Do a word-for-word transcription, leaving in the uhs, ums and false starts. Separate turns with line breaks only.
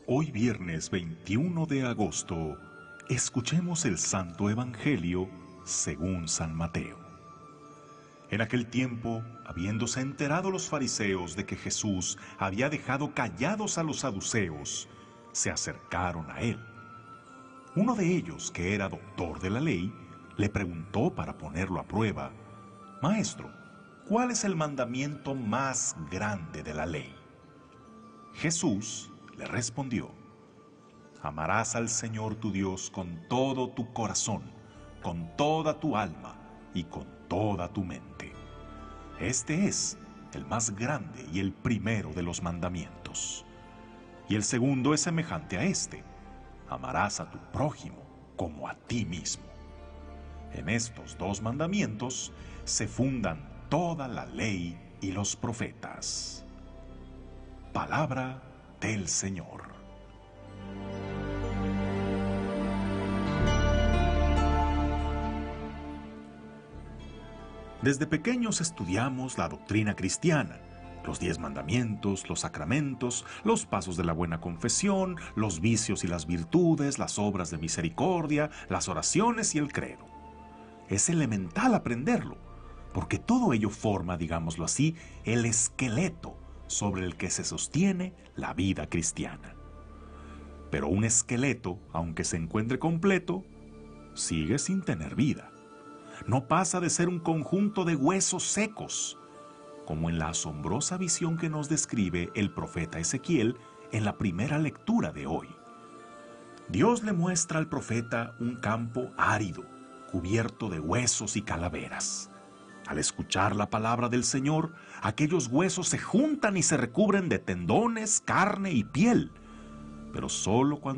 Hoy viernes veintiuno de agosto, escuchemos el Santo Evangelio según San Mateo. En aquel tiempo, habiéndose enterado los fariseos de que Jesús había dejado callados a los saduceos, se acercaron a él. Uno de ellos, que era doctor de la ley, le preguntó para ponerlo a prueba: «Maestro, ¿cuál es el mandamiento más grande de la ley?». Jesús le respondió: «Amarás al Señor tu Dios con todo tu corazón, con toda tu alma y con toda tu mente. Este es el más grande y el primero de los mandamientos. Y el segundo es semejante a este: amarás a tu prójimo como a ti mismo. En estos dos mandamientos se fundan toda la ley y los profetas». Palabra del Señor. Desde pequeños estudiamos la doctrina cristiana, los diez mandamientos, los sacramentos, los pasos de la buena confesión, los vicios y las virtudes, las obras de misericordia, las oraciones y el credo. Es elemental aprenderlo, porque todo ello forma, digámoslo así, el esqueleto sobre el que se sostiene la vida cristiana. Pero un esqueleto, aunque se encuentre completo, sigue sin tener vida. No pasa de ser un conjunto de huesos secos, como en la asombrosa visión que nos describe el profeta Ezequiel en la primera lectura de hoy. Dios le muestra al profeta un campo árido, cubierto de huesos y calaveras. Al escuchar la palabra del Señor, aquellos huesos se juntan y se recubren de tendones, carne y piel, pero solo cuando